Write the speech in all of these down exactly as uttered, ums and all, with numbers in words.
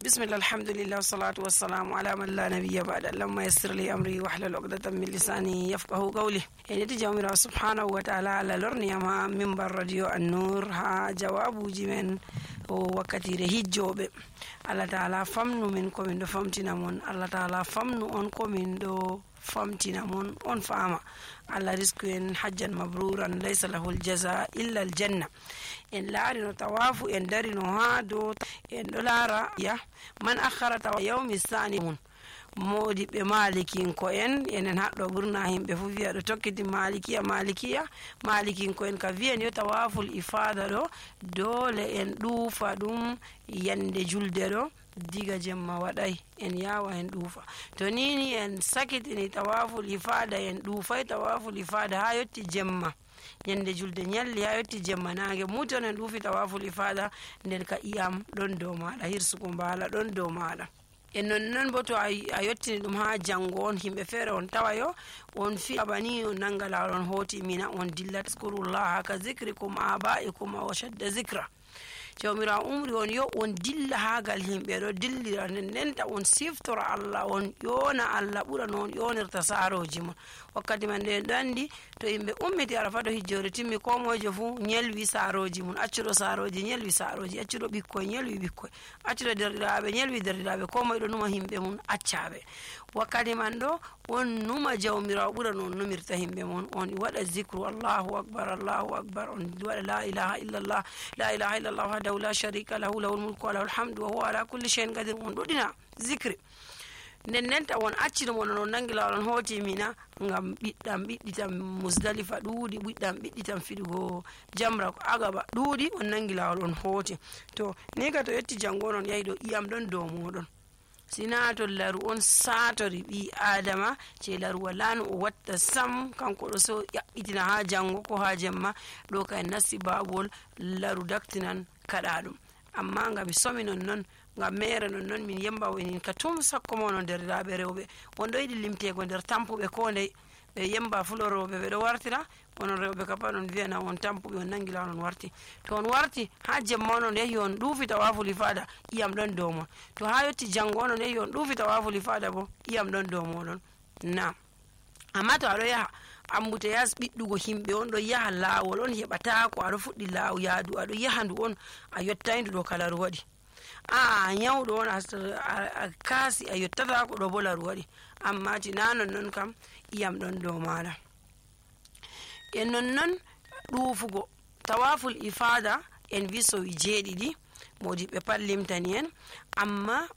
bismillah alhamdulillah wassalatu wassalamu ala man la nabiyya ba'da. Allahumma yassir li amri wahlul 'uqdatan min lisani yafqahu qawli. En jawmira subhanahu wa ta'ala ala lorni ama minbar radio an-nur ha jawabuji men o wakkati re hijjobe. Allah ta'ala famnu min ko min do famtina mon. Allah ta'ala famnu on ko min do famtina mon on fama. Allah rizqu en hajjan mabruran laysa lahu al-jazaa illa al-janna. En laari no tawafu en dari no ha do en do lara ya man akhara tawa yawmi sani mun modi be malikin ko en enen haddo burna himbe fu wi'a do tokkiti malikiya malikiya malikin ko en ka wi'en yo tawaful ifada do dole en duufa dum yande julde do diga jemma wadai en yawa en duufa to nini en sakitini tawaful ifada en duufa tawaful ifada ha yotti jemma yande julde nyalli ha yotti jemma nange muton en duufi tawaful ifada nden ka iyam don do mada hirsuko mbala don do mada en non non boto ay yottini dum ha jango on himbe fere on tawayo on fi abani on nangala on hoti mina on dillat zkurullah ka zikrikum abaikum wa shadda zikra jawmira umri on yo on dilla hagal himbe do dillira nenta on siftora Allah on yona Allah bura non yonirta saroji mon wakkati man de dandi to himbe ummiti arafa do hijjore timmi ko mojo fu nyelwi saroji mon acciro saroji nyelwi saroji acciro bikko nyelwi bikko acciro derdiraabe nyelwi derdiraabe ko moy do numa himbe mon accabe wakkati man do on numa jawmira bura non numirta himbe mon on wada zikru Allahu akbar Allahu akbar on wada la ilaha illa Allah la ilaha illa Allah la sharika lahu lahul mulku wa lahul hamdu wa huwa ala kulli shay'in qadir on dodina zikri nennenta won accino mon non nangila on hoti mina ngam biddam bidditam Muzdalifa duudi biddam bidditam fidugo jamra ko agaba duudi on nangila on hoti to ni ga to yetti jango non yaido iyam don do modon sinato laru on satori bi adama ce laru walano o watta sam kanko do so itina ha jango ko ha jemma do kay nasibabol laru daktinan kadadum amma ngam somi non non ngam mere non non min yemba woni ka tum sakko mono der raabe rewbe on do yidi limtego der tampube ko ndey be yemba fulorobe be do wartira on rewbe ka panon viena on tampube on nangila on warti to on warti ha jemma non e yon duufi tawaful ifada iyam don domo to ha yotti jango non e yon duufi tawaful ifada bo iyam don domo don na amma to ado ya ambute yas biddugo himbe on do yaha laawol on hebata ko ado fuddi laaw yaadu ado yahandu on a yottayndu do kala ru wadi a nyawdo on a kasi a yottata ko do bola ru wadi amma ti nanon non kam iyam don do mala en non non duufugo tawaful ifada en viso jeedidi modi be pallimtani en amma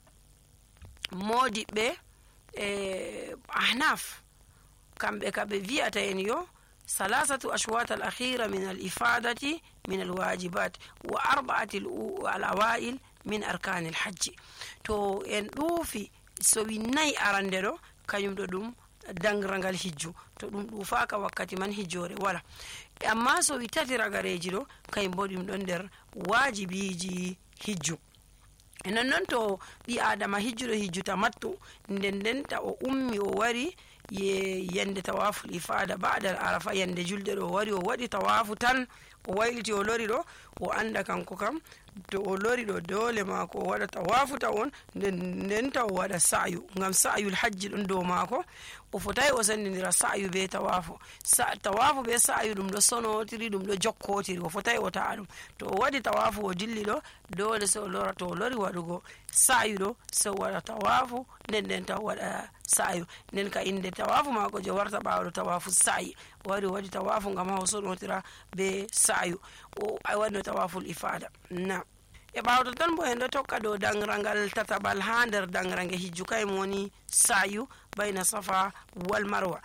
modi be eh ahnaf kambe kabe viata en yo salasatu ashwat al-akhira min al-ifadati min al-wajibat wa arba'ati al-awail min arkan al-hajj to en duufi so wi nay arandero kanyum do dum dangrangal hijju to dum duufaka wakkati man hijjore wala amma so wi tati ragareji do kay bodum don der wajibiji hijju enon non to bi adama hijjudo hijjuta mattu nden den ta o ummi o wari ye yande tawafu ifada ba'da arafa yande julde do wari o wadi tawafu tan o wayliti o lori do o anda kanko kam to o lori do dole mako o wada tawafu tawon nden ta o wada sa'yu ngam sa'yul hajj dun do mako o fotay o sandindira sa'yu be tawafu sa tawafu be sa'yu dum do sonotiri dum do jokkotiri o fotay o ta'adum to o wadi tawafu o dilli do dole so lora to lori wadugo sa'yu do so wada tawafu nden nden ta wada sa'yu nden ka inde tawafu mako je warta bawdo tawafu sa'i wari wadi tawafu ngam ha sonotira be sa'yu o ay wadi tawafu ifada na e bawdo tan bo en do tokka do dangrangal tatabal ha der dangrange hijju kay moni sa'yu bayna safa wal marwa